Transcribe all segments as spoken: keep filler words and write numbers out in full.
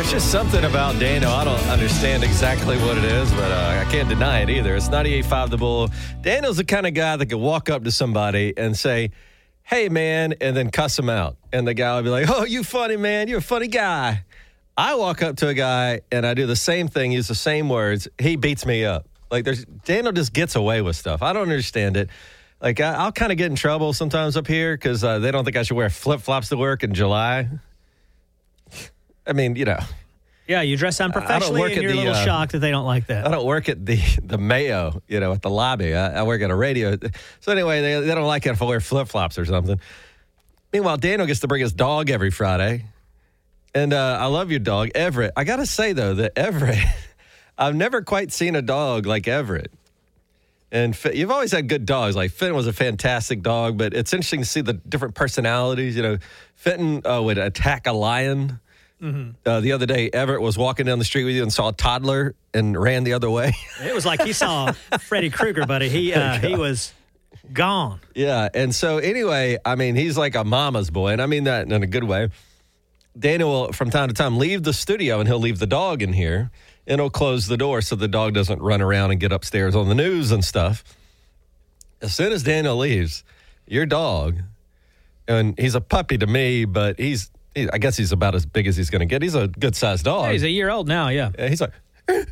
There's just something about Daniel. I don't understand exactly what it is, but uh, I can't deny it either. It's ninety-eight point five The Bull. Daniel's the kind of guy that could walk up to somebody and say, hey, man, and then cuss him out. And the guy would be like, oh, you funny, man. You're a funny guy. I walk up to a guy, and I do the same thing, use the same words. He beats me up. Like, there's Daniel just gets away with stuff. I don't understand it. Like, I, I'll kind of get in trouble sometimes up here because uh, they don't think I should wear flip-flops to work in July. I mean, you know. Yeah, you dress unprofessionally and you're the, a little uh, shocked that they don't like that. I don't work at the, the Mayo, you know, at the lobby. I, I work at a radio. So anyway, they, they don't like it if I wear flip-flops or something. Meanwhile, Daniel gets to bring his dog every Friday. And uh, I love your dog, Everett. I got to say, though, that Everett, I've never quite seen a dog like Everett. And you've always had good dogs. Like, Fenton was a fantastic dog, but it's interesting to see the different personalities. You know, Fenton uh, would attack a lion. Mm-hmm. Uh, the other day, Everett was walking down the street with you and saw a toddler and ran the other way. It was like he saw Freddy Krueger, buddy. He uh, he was gone. Yeah, and so anyway, I mean, he's like a mama's boy, and I mean that in a good way. Daniel will, from time to time, leave the studio, and he'll leave the dog in here, and he'll close the door so the dog doesn't run around and get upstairs on the news and stuff. As soon as Daniel leaves, your dog, and he's a puppy to me, but he's, he, I guess he's about as big as he's going to get. He's a good-sized dog. Yeah, he's a year old now, yeah. yeah he's like... yeah,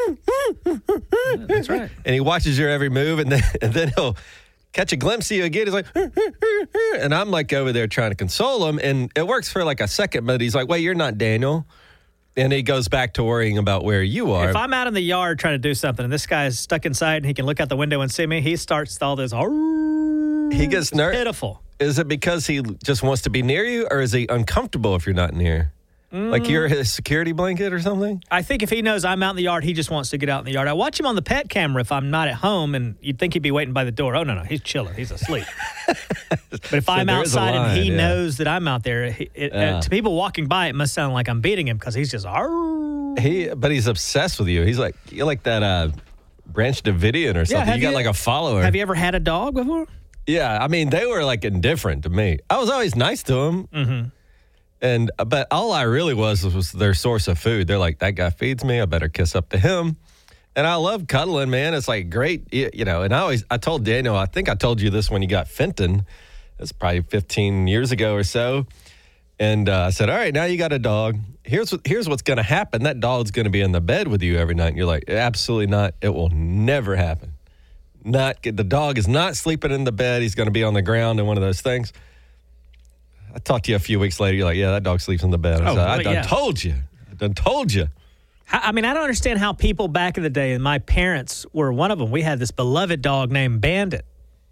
that's right. And he watches your every move, and then, and then he'll catch a glimpse of you again. He's like, and I'm like over there trying to console him, and it works for like a second, but he's like, wait, you're not Daniel. And he goes back to worrying about where you are. If I'm out in the yard trying to do something, and this guy's stuck inside, and he can look out the window and see me, he starts all this. He gets nervous. Pitiful. Is it because he just wants to be near you, or is he uncomfortable if you're not near? Mm. Like you're his security blanket or something? I think if he knows I'm out in the yard, he just wants to get out in the yard. I watch him on the pet camera if I'm not at home, and you'd think he'd be waiting by the door. Oh, no, no, he's chilling. He's asleep. But if so I'm outside line, and he yeah. knows that I'm out there, it, it, yeah. uh, to people walking by, it must sound like I'm beating him because he's just, Arr. he. But he's obsessed with you. He's like, you're like that uh, Branch Davidian or something. Yeah, you got you, like a follower. Have you ever had a dog before? Yeah, I mean, they were like indifferent to me. I was always nice to them. Mm-hmm. And but all I really was was their source of food. They're like, that guy feeds me. I better kiss up to him. And I love cuddling, man. It's like great, you know. And I always, I told Daniel, I think I told you this when you got Fenton. It's probably fifteen years ago or so. And uh, I said, all right, now you got a dog. Here's what, here's what's going to happen. That dog's going to be in the bed with you every night. And you're like, absolutely not. It will never happen. Not the dog is not sleeping in the bed. He's going to be on the ground in one of those things. I talked to you a few weeks later. You're like, yeah, that dog sleeps in the bed. I, oh, said, I well, done yeah. told you. I done told you. I mean, I don't understand how people back in the day, and my parents were one of them. We had this beloved dog named Bandit.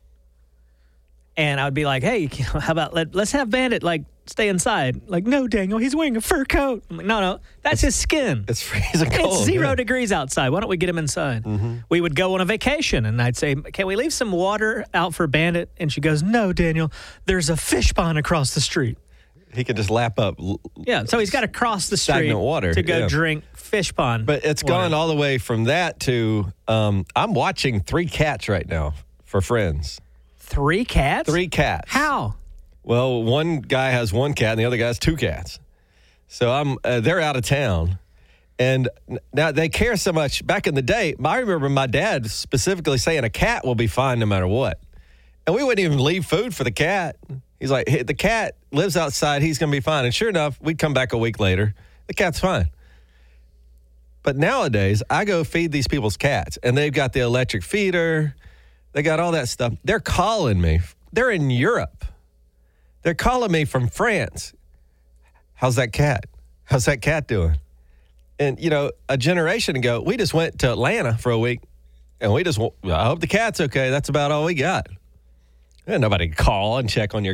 And I would be like, hey, you know, how about let, let's have Bandit, like, stay inside. Like, no, Daniel, he's wearing a fur coat. I'm like, no, no, that's it's, his skin. It's freezing cold. It's zero yeah. degrees outside. Why don't we get him inside? Mm-hmm. We would go on a vacation, and I'd say, can we leave some water out for Bandit? And she goes, no, Daniel, there's a fish pond across the street. He could just lap up. Yeah, so he's got to cross the street water, to go yeah. drink fish pond. But it's water. gone all the way from that to um, I'm watching three cats right now for friends. Three cats? Three cats. How? Well, one guy has one cat and the other guy has two cats. So I'm uh, they're out of town. And now they care so much. Back in the day, I remember my dad specifically saying a cat will be fine no matter what. And we wouldn't even leave food for the cat. He's like, hey, the cat lives outside. He's going to be fine. And sure enough, we'd come back a week later. The cat's fine. But nowadays, I go feed these people's cats, and they've got the electric feeder. They got all that stuff. They're calling me. They're in Europe. They're calling me from France. How's that cat? How's that cat doing? And, you know, a generation ago, we just went to Atlanta for a week, and we just, I hope the cat's okay. That's about all we got. And nobody call and check on your